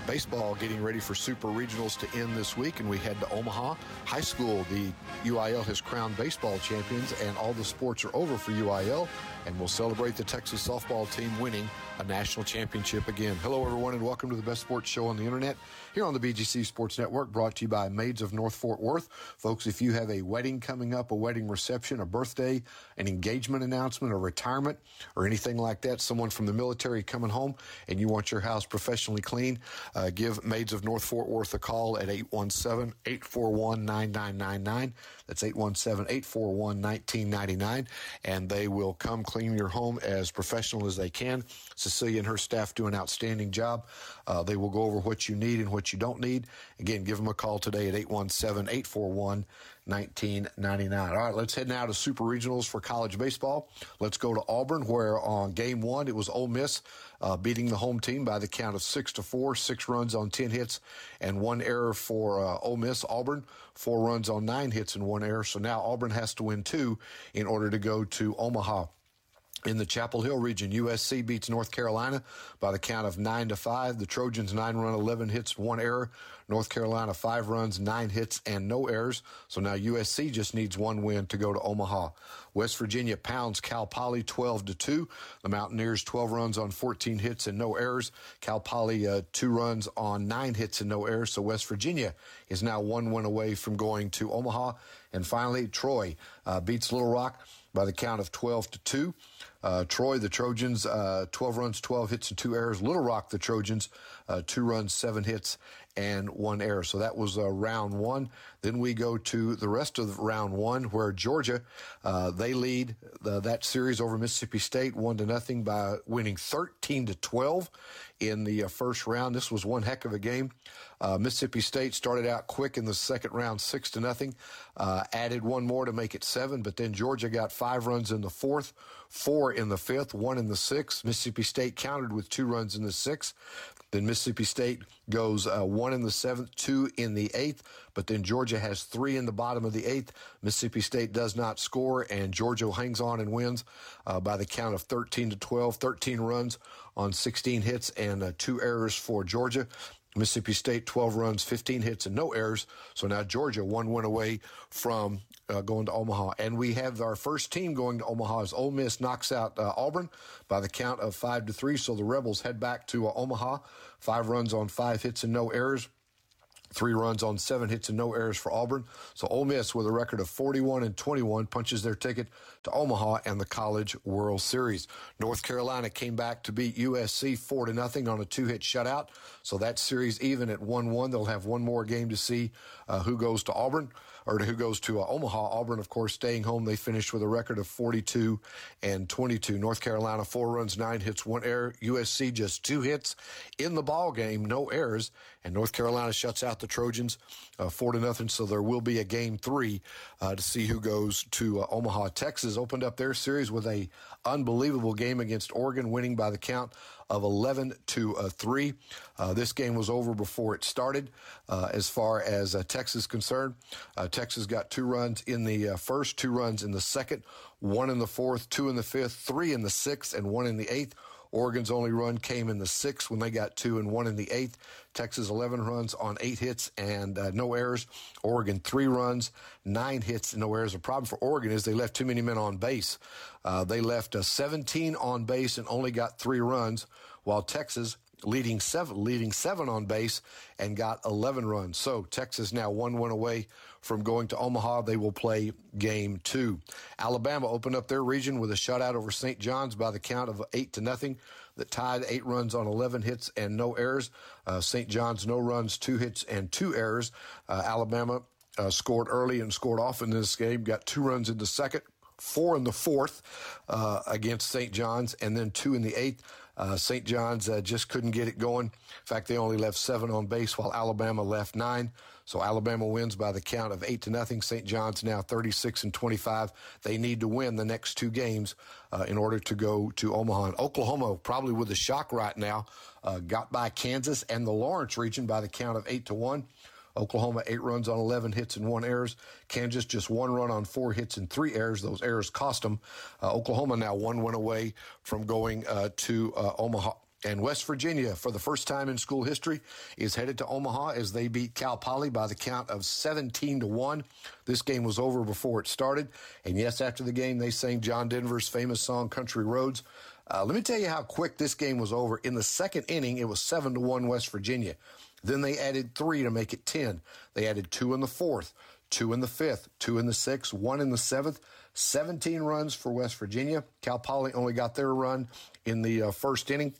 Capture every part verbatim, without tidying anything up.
baseball getting ready for Super Regionals to end this week, and we head to Omaha High School. The U I L has crowned baseball champions, and all the sports are over for U I L, and we'll celebrate the Texas softball team winning a national championship again. Hello, everyone, and welcome to the best sports show on the internet here on the B G C Sports Network, brought to you by Maids of North Fort Worth. Folks, if you have a wedding coming up, a wedding reception, a birthday, an engagement announcement, a retirement, or anything like that, someone from the military coming home, and you want your house professionally clean, uh, give Maids of North Fort Worth a call at eight one seven, eight four one, nine nine nine nine. That's eight one seven, eight four one, one nine nine nine, and they will come clean your home as professional as they can. Cecilia and her staff do an outstanding job. Uh, they will go over what you need and what you don't need. Again, give them a call today at eight one seven, eight four one, one nine nine nine. All right, let's head now to Super Regionals for college baseball. Let's go to Auburn, where on game one, it was Ole Miss uh, beating the home team by the count of six to four, six runs on ten hits and one error for uh, Ole Miss. Auburn, four runs on nine hits and one error. So now Auburn has to win two in order to go to Omaha. In the Chapel Hill region, U S C beats North Carolina by the count of nine to five. The Trojans nine run, eleven hits, one error. North Carolina five runs, nine hits, and no errors. So now U S C just needs one win to go to Omaha. West Virginia pounds Cal Poly twelve to two. The Mountaineers twelve runs on fourteen hits and no errors. Cal Poly uh, two runs on nine hits and no errors. So West Virginia is now one win away from going to Omaha. And finally, Troy uh, beats Little Rock by the count of twelve to two. Uh, Troy, the Trojans, uh, twelve runs, twelve hits, and two errors. Little Rock, the Trojans, uh, two runs, seven hits, and one error. So that was uh, round one. Then we go to the rest of round one, where Georgia, uh, they lead the, that series over Mississippi State one to nothing by winning thirteen to twelve in the uh, first round. This was one heck of a game. Uh, Mississippi State started out quick in the second round, six to nothing, uh, added one more to make it seven, but then Georgia got five runs in the fourth, four in the fifth, one in the sixth. Mississippi State countered with two runs in the sixth. Then Mississippi State goes uh, one in the seventh, two in the eighth, but then Georgia has three in the bottom of the eighth. Mississippi State does not score, and Georgia hangs on and wins uh, by the count of thirteen to twelve, thirteen runs on sixteen hits and uh, two errors for Georgia. Mississippi State, twelve runs, fifteen hits, and no errors. So now Georgia, one win away from uh, going to Omaha. And we have our first team going to Omaha as Ole Miss knocks out uh, Auburn by the count of five to three. So the Rebels head back to uh, Omaha, five runs on five hits and no errors. Three runs on seven hits and no errors for Auburn. So Ole Miss, with a record of forty-one and twenty-one, punches their ticket to Omaha and the College World Series. North Carolina came back to beat U S C four to nothing on a two-hit shutout. So that series even at one one. They'll have one more game to see uh, who goes to Auburn or to who goes to uh, Omaha. Auburn, of course, staying home. They finished with a record of forty-two and twenty-two. North Carolina, four runs, nine hits, one error. U S C just two hits in the ball game, no errors. And North Carolina shuts out the Trojans uh, four to nothing. So there will be a game three uh, to see who goes to uh, Omaha. Texas opened up their series with a unbelievable game against Oregon, winning by the count of eleven to three. Uh, this game was over before it started. Uh, as far as uh, Texas is concerned, uh, Texas got two runs in the uh, first, two runs in the second, one in the fourth, two in the fifth, three in the sixth, and one in the eighth. Oregon's only run came in the sixth when they got two and one in the eighth. Texas eleven runs on eight hits and uh, no errors. Oregon three runs, nine hits and no errors. The problem for Oregon is they left too many men on base. Uh, they left uh, seventeen on base and only got three runs, while Texas leading seven, leading seven on base and got eleven runs. So Texas now one win away from going to Omaha. They will play game two. Alabama opened up their region with a shutout over Saint John's by the count of eight to nothing. That tied eight runs on eleven hits and no errors. Uh, Saint John's no runs, two hits and two errors. Uh, Alabama uh, scored early and scored often in this game. Got two runs in the second, four in the fourth uh, against Saint John's, and then two in the eighth. Uh, Saint John's uh, just couldn't get it going. In fact, they only left seven on base while Alabama left nine. So Alabama wins by the count of eight to nothing. Saint John's now thirty-six and twenty-five. They need to win the next two games uh, in order to go to Omaha. And Oklahoma, probably with a shock right now, uh, got by Kansas and the Lawrence region by the count of eight to one. Oklahoma, eight runs on eleven hits and one errors. Kansas, just one run on four hits and three errors. Those errors cost them. Uh, Oklahoma now one win away from going uh, to uh, Omaha. And West Virginia, for the first time in school history, is headed to Omaha as they beat Cal Poly by the count of seventeen to one. This game was over before it started. And yes, after the game, they sang John Denver's famous song, Country Roads. Uh, let me tell you how quick this game was over. In the second inning, it was seven to one West Virginia. Then they added three to make it ten. They added two in the fourth, two in the fifth, two in the sixth, one in the seventh. seventeen runs for West Virginia. Cal Poly only got their run in the uh, first inning.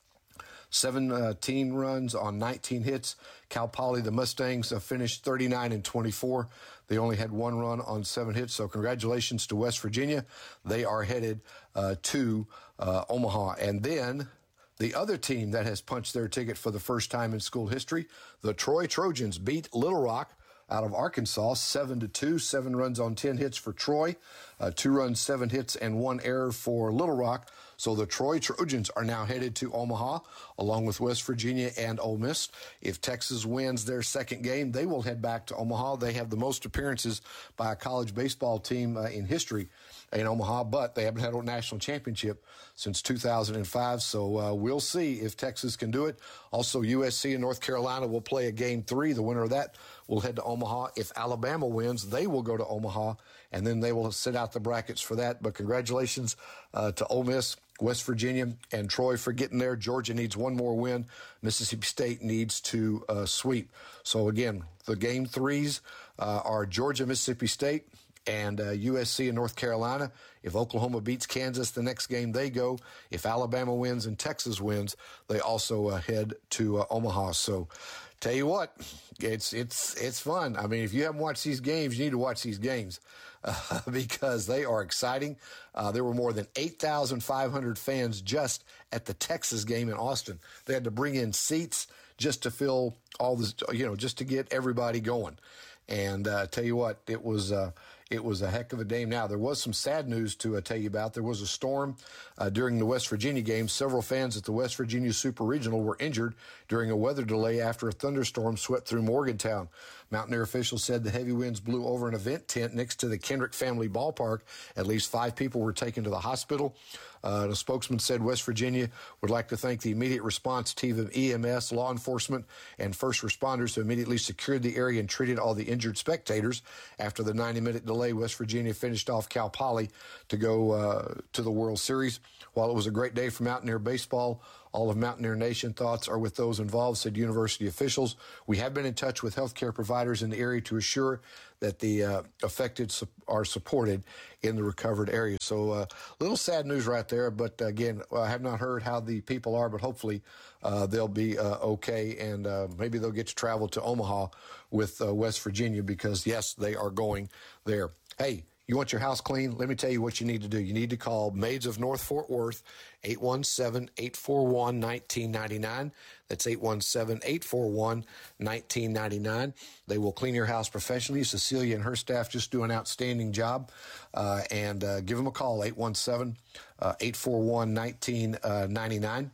seventeen runs on nineteen hits. Cal Poly, the Mustangs, uh, finished thirty-nine and twenty-four. They only had one run on seven hits. So congratulations to West Virginia. They are headed uh, to uh, Omaha. And then the other team that has punched their ticket for the first time in school history, the Troy Trojans, beat Little Rock out of Arkansas, seven to two, seven runs on ten hits for Troy, uh, two runs, seven hits, and one error for Little Rock. So the Troy Trojans are now headed to Omaha, along with West Virginia and Ole Miss. If Texas wins their second game, they will head back to Omaha. They have the most appearances by a college baseball team uh, in history in Omaha, but they haven't had a national championship since two thousand five, so uh, we'll see if Texas can do it. Also, U S C and North Carolina will play a game three. The winner of that will head to Omaha. If Alabama wins, they will go to Omaha, and then they will sit out the brackets for that. But congratulations uh, to Ole Miss, West Virginia, and Troy for getting there. Georgia needs one more win. Mississippi State needs to uh, sweep. So, again, the game threes uh, are Georgia, Mississippi State, and uh, U S C and North Carolina. If Oklahoma beats Kansas, the next game they go. If Alabama wins and Texas wins, they also uh, head to uh, Omaha. So, tell you what, it's it's it's fun. I mean, if you haven't watched these games, you need to watch these games uh, because they are exciting. Uh, there were more than eight thousand five hundred fans just at the Texas game in Austin. They had to bring in seats just to fill all this, you know, just to get everybody going. And uh, tell you what, it was uh, it was a heck of a day. Now, there was some sad news to uh, tell you about. There was a storm uh, during the West Virginia game. Several fans at the West Virginia Super Regional were injured during a weather delay after a thunderstorm swept through Morgantown. Mountaineer officials said the heavy winds blew over an event tent next to the Kendrick family ballpark. At least five people were taken to the hospital. Uh, the spokesman said West Virginia would like to thank the immediate response team of E M S, law enforcement, and first responders who immediately secured the area and treated all the injured spectators. After the ninety-minute delay, West Virginia finished off Cal Poly to go uh, to the World Series. While it was a great day for Mountaineer baseball, all of Mountaineer Nation thoughts are with those involved, said university officials. We have been in touch with healthcare providers in the area to assure that the uh, affected su- are supported in the recovered area. So a uh, little sad news right there, but again, I have not heard how the people are, but hopefully uh, they'll be uh, okay, and uh, maybe they'll get to travel to Omaha with uh, West Virginia because, yes, they are going there. Hey, you want your house clean? Let me tell you what you need to do. You need to call Maids of North Fort Worth, eight one seven, eight four one, one nine nine nine. That's eight one seven, eight four one, one nine nine nine. They will clean your house professionally. Cecilia and her staff just do an outstanding job. Uh, and uh, give them a call, eight one seven, eight four one, one nine nine nine.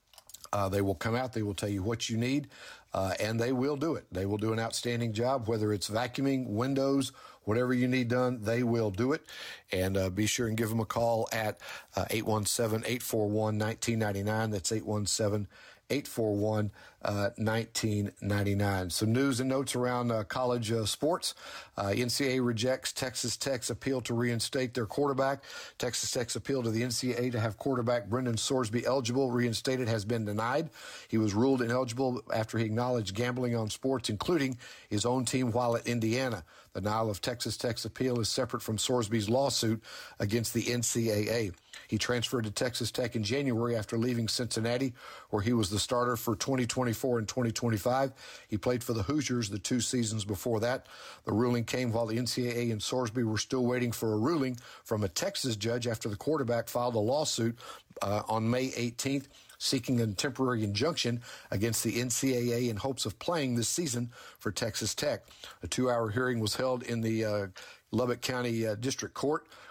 Uh, they will come out. They will tell you what you need, uh, and they will do it. They will do an outstanding job, whether it's vacuuming, windows, whatever you need done, they will do it. And uh, be sure and give them a call at uh, eight one seven, eight four one, one nine nine nine. That's eight one seven, eight four one, one nine nine nine. Some news and notes around uh, college uh, sports. Uh, N C A A rejects Texas Tech's appeal to reinstate their quarterback. Texas Tech's appeal to the N C A A to have quarterback Brendan Sorsby eligible reinstated has been denied. He was ruled ineligible after he acknowledged gambling on sports, including his own team while at Indiana. The denial of Texas Tech's appeal is separate from Sorsby's lawsuit against the N C A A. He transferred to Texas Tech in January after leaving Cincinnati, where he was the starter for twenty twenty-four and twenty twenty-five. He played for the Hoosiers the two seasons before that. The ruling came while the N C A A and Sorsby were still waiting for a ruling from a Texas judge after the quarterback filed a lawsuit uh, on May eighteenth. Seeking a temporary injunction against the N C A A in hopes of playing this season for Texas Tech. A two-hour hearing was held in the uh, Lubbock County uh, District Court,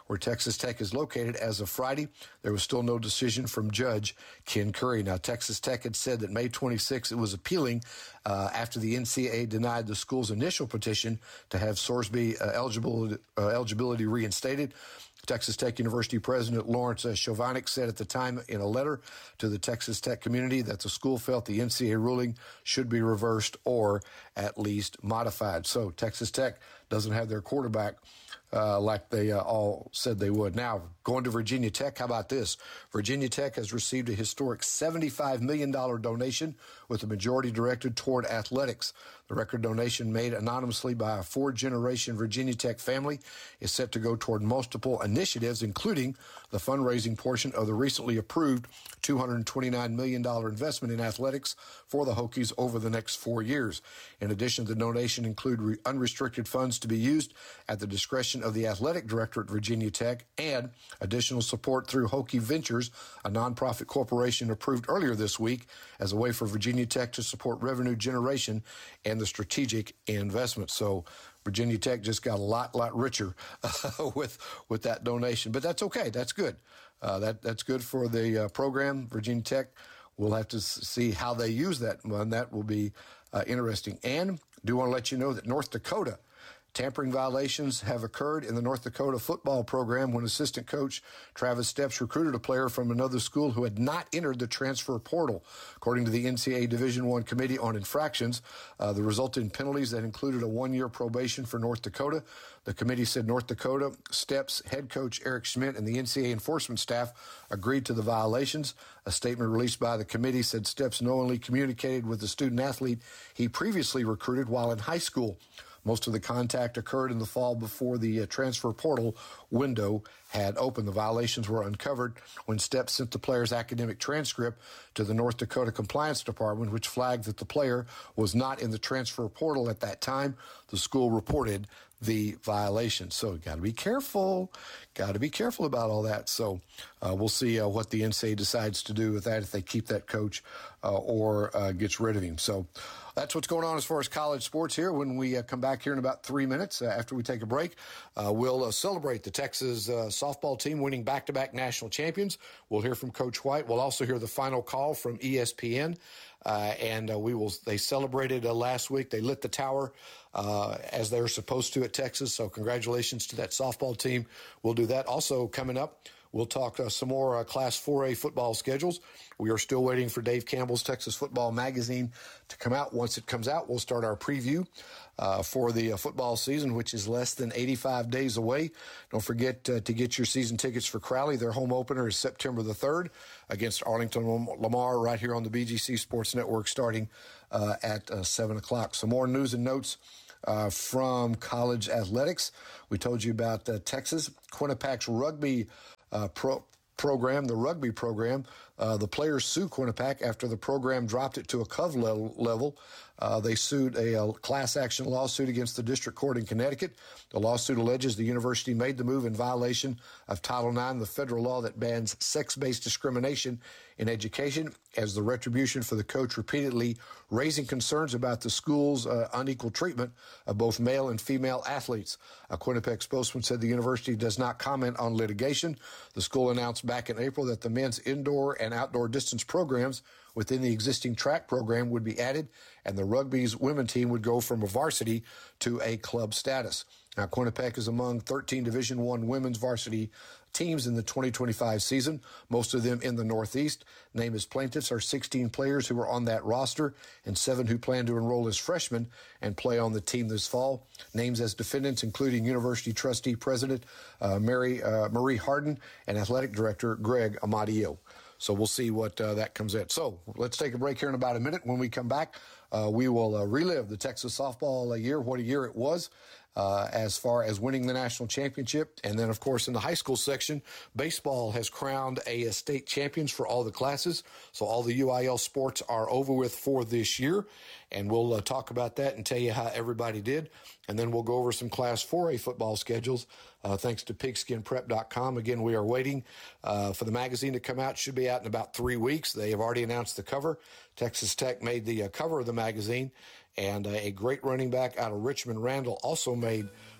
where Texas Tech is located. As of Friday, there was still no decision from Judge Ken Curry. Now, Texas Tech had said that May twenty-sixth it was appealing uh, after the N C double A denied the school's initial petition to have Sorsby uh, eligibility, uh, eligibility reinstated. Texas Tech University President Lawrence uh, Chovanec said at the time in a letter to the Texas Tech community that the school felt the N C double A ruling should be reversed or at least modified. So Texas Tech doesn't have their quarterback uh, like they uh, all said they would. Now, going to Virginia Tech, how about this? Virginia Tech has received a historic seventy-five million dollars donation, with the majority directed toward athletics. The record donation, made anonymously by a four-generation Virginia Tech family, is set to go toward multiple initiatives, including the fundraising portion of the recently approved two hundred twenty-nine million dollars investment in athletics for the Hokies over the next four years. In addition, the donation include re- unrestricted funds to be used at the discretion of the athletic director at Virginia Tech and additional support through Hokie Ventures, a nonprofit corporation approved earlier this week as a way for Virginia Tech to support revenue generation and the strategic investment. So Virginia Tech just got a lot, lot richer uh, with with that donation. But that's okay. That's good. Uh, that That's good for the uh, program. Virginia Tech, we'll have to s- see how they use that, and that will be uh, interesting. And do want to let you know that North Dakota, tampering violations have occurred in the North Dakota football program when assistant coach Travis Steps recruited a player from another school who had not entered the transfer portal. According to the N C double A Division I Committee on Infractions, uh, the resulted in penalties that included a one-year probation for North Dakota. The committee said North Dakota, Steps, head coach Eric Schmidt, and the N C double A enforcement staff agreed to the violations. A statement released by the committee said Steps knowingly communicated with the student-athlete he previously recruited while in high school. Most of the contact occurred in the fall before the uh, transfer portal window had opened. The violations were uncovered when Steps sent the player's academic transcript to the North Dakota Compliance Department, which flagged that the player was not in the transfer portal at that time. The school reported the violation. So you got to be careful. Got to be careful about all that. So uh, we'll see uh, what the N C double A decides to do with that, if they keep that coach uh, or uh, gets rid of him. So that's what's going on as far as college sports here. When we uh, come back here in about three minutes uh, after we take a break, uh, we'll uh, celebrate the Texas uh, softball team winning back-to-back national champions. We'll hear from Coach White. We'll also hear the final call from E S P N. Uh, and uh, we will. They celebrated uh, last week. They lit the tower uh, as they were supposed to at Texas. So congratulations to that softball team. We'll do that. Also coming up, we'll talk uh, some more uh, Class four A football schedules. We are still waiting for Dave Campbell's Texas Football Magazine to come out. Once it comes out, we'll start our preview uh, for the uh, football season, which is less than eighty-five days away. Don't forget uh, to get your season tickets for Crowley. Their home opener is September the third against Arlington Lamar right here on the B G C Sports Network starting uh, at uh, seven o'clock. Some more news and notes Uh, from college athletics. We told you about uh, Texas, Quinnipiac's rugby uh, pro program, the rugby program. Uh, the players sued Quinnipiac after the program dropped it to a cov level. level. Uh, they sued a, a class action lawsuit against the district court in Connecticut. The lawsuit alleges the university made the move in violation of Title nine, the federal law that bans sex-based discrimination in education, as the retribution for the coach repeatedly raising concerns about the school's uh, unequal treatment of both male and female athletes. A Quinnipiac spokesman said the university does not comment on litigation. The school announced back in April that the men's indoor and outdoor distance programs within the existing track program would be added, and the rugby's women team would go from a varsity to a club status. Now, Quinnipiac is among thirteen Division I women's varsity teams in the twenty twenty-five season, most of them in the Northeast. Named as plaintiffs are sixteen players who are on that roster and seven who plan to enroll as freshmen and play on the team this fall. Names as defendants including University Trustee President uh, Mary uh, Marie Harden and Athletic Director Greg Amadio. So we'll see what uh, that comes in. So let's take a break here in about a minute. When we come back, uh, we will uh, relive the Texas softball year, what a year it was. Uh, as far as winning the national championship. And then, of course, in the high school section, baseball has crowned a, a state champions for all the classes. So all the U I L sports are over with for this year. And we'll uh, talk about that and tell you how everybody did. And then we'll go over some Class four A football schedules, uh, thanks to pigskin prep dot com. Again, we are waiting uh, for the magazine to come out. It should be out in about three weeks. They have already announced the cover. Texas Tech made the uh, cover of the magazine. And uh, a great running back out of Richmond, Randall, also made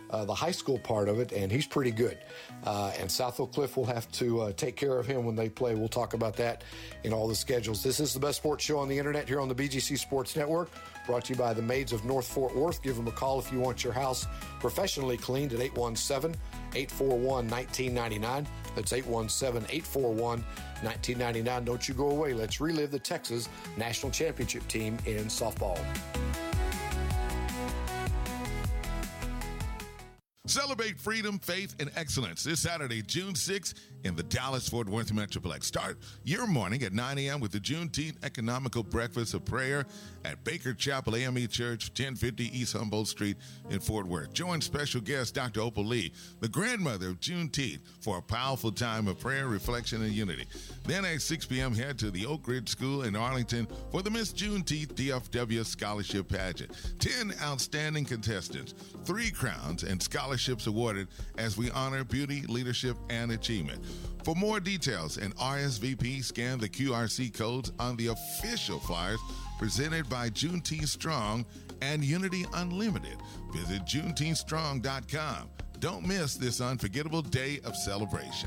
uh, the high school part of it, and he's pretty good. Uh, and South Oak Cliff will have to uh, take care of him when they play. We'll talk about that in all the schedules. This is the best sports show on the internet here on the B G C Sports Network, brought to you by the Maids of North Fort Worth. Give them a call if you want your house professionally cleaned at eight one seven, eight four one, one nine nine nine. That's eight one seven, eight four one, one nine nine nine. Don't you go away. Let's relive the Texas National Championship team in softball. Celebrate freedom, faith, and excellence this Saturday, June sixth, in the Dallas-Fort Worth Metroplex. Start your morning at nine a.m. with the Juneteenth Economical Breakfast of Prayer at Baker Chapel A M E Church, ten fifty East Humboldt Street in Fort Worth. Join special guest Doctor Opal Lee, the grandmother of Juneteenth, for a powerful time of prayer, reflection, and unity. Then at six p.m., head to the Oak Ridge School in Arlington for the Miss Juneteenth D F W Scholarship Pageant. Ten outstanding contestants, three crowns, and scholarships awarded as we honor beauty, leadership, and achievement. For more details and R S V P, scan the Q R C codes on the official flyers presented by Juneteenth Strong and Unity Unlimited. Visit juneteenth strong dot com. Don't miss this unforgettable day of celebration.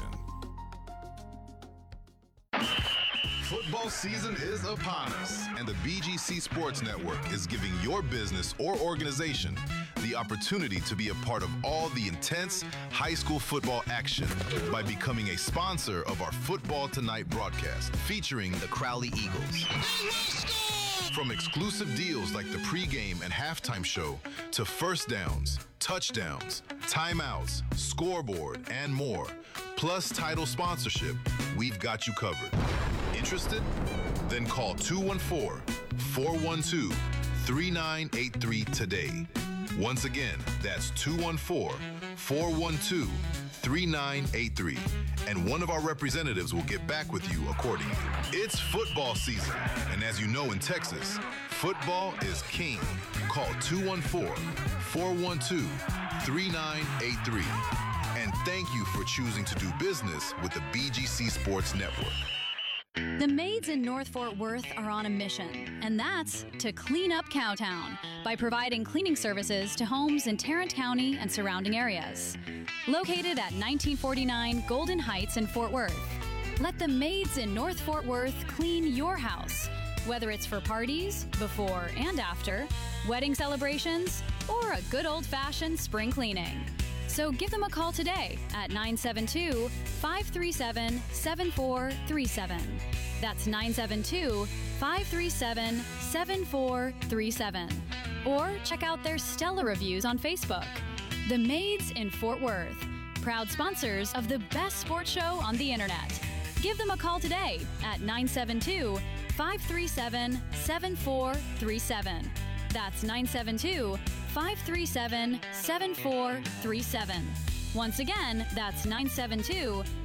Football season is upon us, and the B G C Sports Network is giving your business or organization the opportunity to be a part of all the intense high school football action by becoming a sponsor of our Football Tonight broadcast featuring the Crowley Eagles. From exclusive deals like the pregame and halftime show to first downs, touchdowns, timeouts, scoreboard, and more, plus title sponsorship, we've got you covered. Interested? Then call two one four, four one two, three nine eight three today. Once again, that's two one four, four one two, three nine eight three, and one of our representatives will get back with you accordingly. It's football season, and as you know in Texas, football is king. Call two one four, four one two, three nine eight three. And thank you for choosing to do business with the B G C Sports Network. The Maids in North Fort Worth are on a mission, and that's to clean up Cowtown by providing cleaning services to homes in Tarrant County and surrounding areas. Located at nineteen forty-nine Golden Heights in Fort Worth, let the Maids in North Fort Worth clean your house, whether it's for parties, before and after, wedding celebrations, or a good old-fashioned spring cleaning. So give them a call today at nine seven two, five three seven, seven four three seven. That's nine seven two, five three seven, seven four three seven. Or check out their stellar reviews on Facebook. The Maids in Fort Worth, proud sponsors of the best sports show on the internet. Give them a call today at nine seven two, five three seven, seven four three seven. That's nine seven two, five three seven, seven four three seven. Once again, that's nine seven two,